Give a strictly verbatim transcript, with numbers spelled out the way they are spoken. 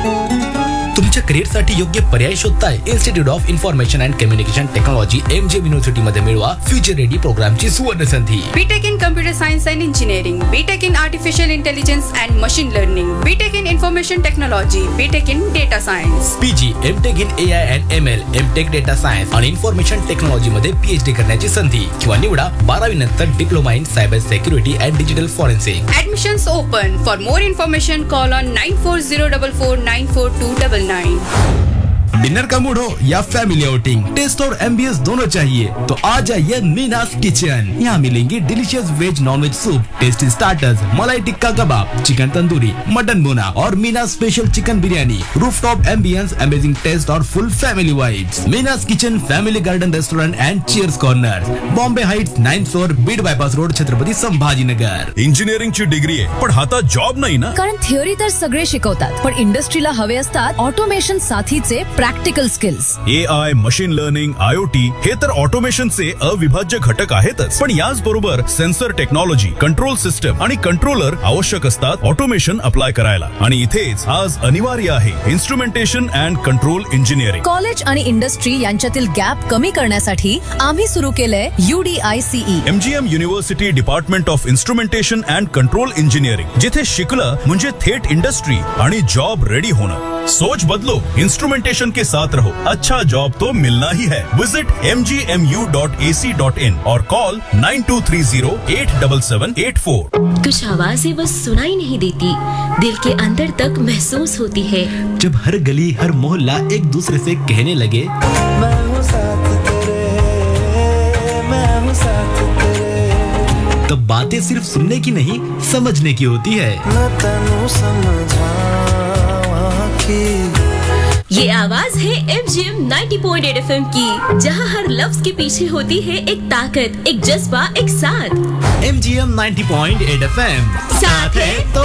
तुमच्या करिअरसाठी योग्य पर्याय शोधताय? Institute of information and communication technology MGM university मध्ये मिळवा फ्युचर रेडी प्रोग्रामची सुवर्ण संधी. BTech in computer science and engineering, BTech in artificial intelligence and machine learning, BTech in information technology, BTech in data science, PG MTech in AI and ML, MTech data science आणि information technology मध्ये PhD करण्याची संधी किंवा निवडा बारावी नंतर diploma in cyber security and digital forensic. Admissions open. For more information call on nine four Ziro four four nine four to double nine. Dinner का mood हो या फैमिली आउटिंग, टेस्ट और एम्बियंस दोनों चाहिए तो आ जाइए मीनास किचन. यहाँ मिलेंगी delicious veg non veg soup, tasty starters, मलाई टिक्का कबाब, चिकन तंदूरी, मटन बोना और मीनास special chicken biryani. Rooftop ambience, amazing taste और फुल family vibes. मीनास kitchen, family garden restaurant end cheers corner, Bombay Heights, ninth floor, Beed bypass road, Chhatrapati Sambhajinagar. इंजिनिअरिंगची degree आहे पण हातात job नाही ना. कारण थिअरी तर सगळे शिकवतात पण इंडस्ट्रीला हवे असतात ऑटोमेशन साथीचे practical skills. A I, machine learning, IoT हे तर ऑटोमेशनचे अविभाज्य घटक आहेतच, पण याच बरोबर सेन्सर टेक्नॉलॉजी, कंट्रोल सिस्टम आणि कंट्रोलर आवश्यक असतात ऑटोमेशन अप्लाय करायला. आणि इथेच आज अनिवार्य आहे instrumentation and control engineering. College आणि इंडस्ट्री यांच्यातील गॅप कमी करण्यासाठी आम्ही सुरू केलंय यूडीआयसीई. MGM university department of instrumentation and control engineering, जिथे शिकलं म्हणजे थेट इंडस्ट्री आणि जॉब रेडी होणं. सोच बदलो, इंस्ट्रूमेंटेशन के साथ रहो, अच्छा जॉब तो मिलना ही है. Visit M G M U dot A C dot in और call nine to three Ziro eight seven seven eight four. कुछ आवाजें बस सुनाई नहीं देती, दिल के अंदर तक महसूस होती है. जब हर गली हर मोहल्ला एक दूसरे से कहने लगे मैं हूँ साथ तेरे, मैं हूँ साथ तेरे, तब बातें सिर्फ सुनने की नहीं समझने की होती है. मैं तन्नू समझावा की. ये आवाज है MGM ninety point eight FM की, जहां हर लफ्ज के पीछे होती है एक ताकत, एक जज्बा, एक साथ. MGM ninety point eight FM, साथ है तो